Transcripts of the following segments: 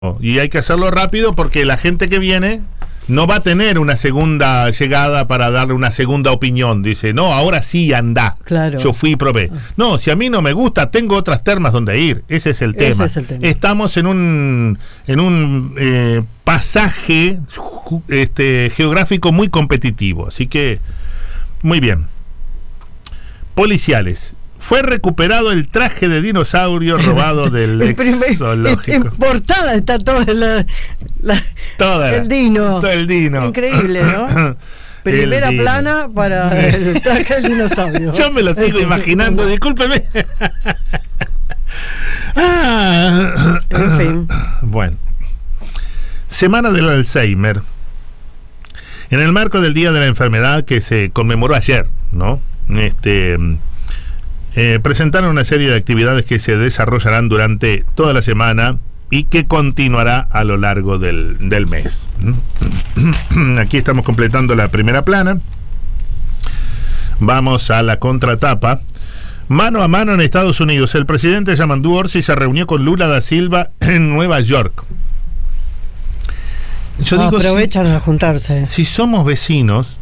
Y hay que hacerlo rápido porque la gente que viene no va a tener una segunda llegada para darle una segunda opinión. Dice, no, ahora sí anda. Claro. Yo fui y probé. No, si a mí no me gusta, tengo otras termas donde ir. Ese es el tema. Estamos en un pasaje geográfico muy competitivo. Así que, muy bien. Policiales. Fue recuperado el traje de dinosaurio robado del zoológico. En portada está todo el dino. Todo el dino. Increíble, ¿no? Primera plana para el traje del dinosaurio. Yo me lo sigo imaginando, discúlpeme. En fin. Bueno. Semana del Alzheimer. En el marco del Día de la Enfermedad que se conmemoró ayer, ¿no? Presentaron una serie de actividades que se desarrollarán durante toda la semana y que continuará a lo largo del mes. Aquí estamos completando la primera plana. Vamos a la contratapa. Mano a mano en Estados Unidos. El presidente Yamandu Orsi se reunió con Lula da Silva en Nueva York. Yo digo, aprovechan a juntarse. Si somos vecinos,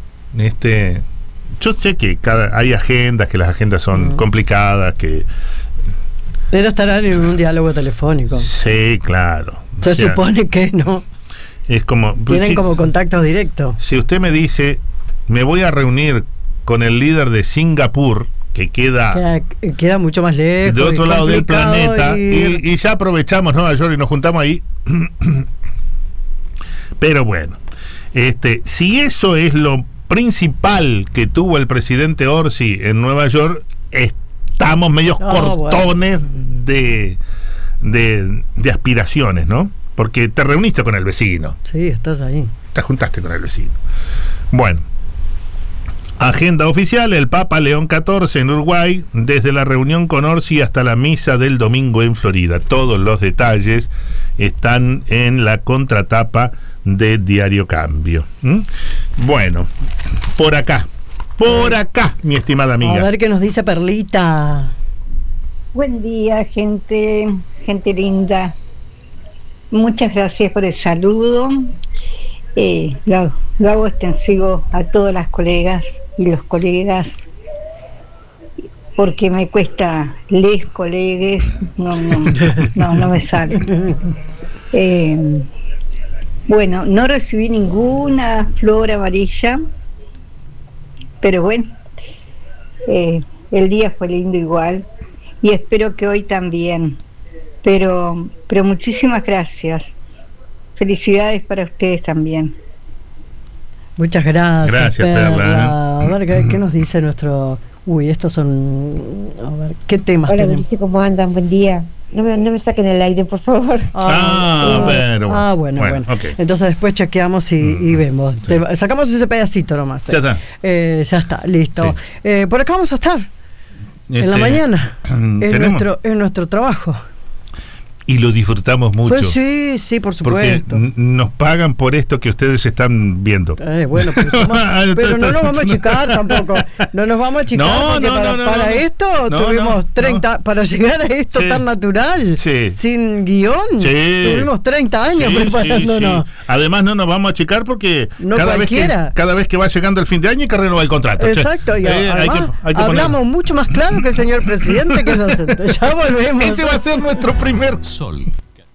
yo sé que hay agendas, que las agendas son complicadas, pero estarán en un diálogo telefónico. Sí, claro. Se supone que no. Es como tienen como contacto directo. Si usted me dice, me voy a reunir con el líder de Singapur, que queda mucho más lejos, de otro lado del planeta, y ya aprovechamos Nueva York y nos juntamos ahí. Pero bueno, si eso es lo principal que tuvo el presidente Orsi en Nueva York, estamos medios cortones de aspiraciones, ¿no? Porque te reuniste con el vecino. Sí, estás ahí. Te juntaste con el vecino. Bueno, agenda oficial: el Papa León XIV en Uruguay, desde la reunión con Orsi hasta la misa del domingo en Florida. Todos los detalles están en la contratapa de Diario Cambio. Bueno, por acá, mi estimada amiga. A ver qué nos dice Perlita. Buen día, gente linda. Muchas gracias por el saludo. Lo hago extensivo a todas las colegas y los colegas, porque me cuesta les colegues, no me sale. Bueno, no recibí ninguna flor amarilla, pero bueno, el día fue lindo igual y espero que hoy también. Pero muchísimas gracias. Felicidades para ustedes también. Muchas gracias. Gracias, Perla. A ver, ¿qué nos dice nuestro...? Estos son... A ver, ¿qué temas Hola, tenemos? Mauricio, ¿cómo andan? Buen día. No me saquen el aire, por favor. Bueno. Okay. Entonces después chequeamos y vemos. Sacamos ese pedacito nomás. Ya está, listo. Sí. Por acá vamos a estar en la mañana. Es nuestro trabajo. Y lo disfrutamos mucho. Pues sí, por supuesto. Porque nos pagan por esto que ustedes están viendo. Bueno, pero no nos vamos a achicar tampoco. No nos vamos a achicar porque para esto tuvimos 30, para llegar a esto tan natural, sin guión, tuvimos 30 años preparándonos. Sí. Además no nos vamos a achicar porque cada vez que va llegando el fin de año hay que renovar el contrato. Exacto, y además hablamos mucho más claro que el señor presidente, que ya volvemos. Ese va a ser nuestro primer Sol.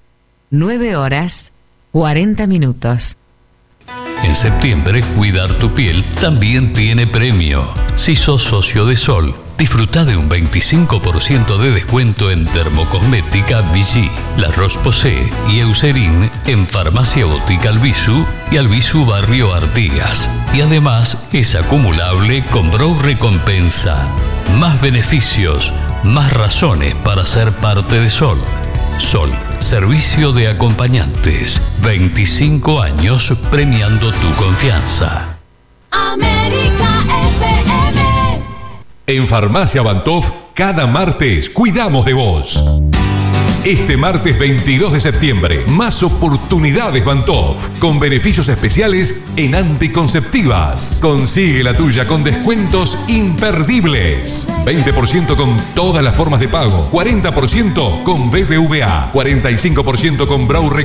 9:40. En septiembre, cuidar tu piel también tiene premio. Si sos socio de Sol, disfruta de un 25% de descuento en dermocosmética Vichy, La Roche-Posay y Eucerin en Farmacia Óptica Albizu y Albizu Barrio Artigas. Y además es acumulable con Brow Recompensa. Más beneficios, más razones para ser parte de Sol. Sol, servicio de acompañantes. 25 años premiando tu confianza. América FM. En Farmacia Bantoff, cada martes cuidamos de vos. Este martes 22 de septiembre, más oportunidades Bantof, con beneficios especiales en anticonceptivas. Consigue la tuya con descuentos imperdibles. 20% con todas las formas de pago, 40% con BBVA, 45% con Brau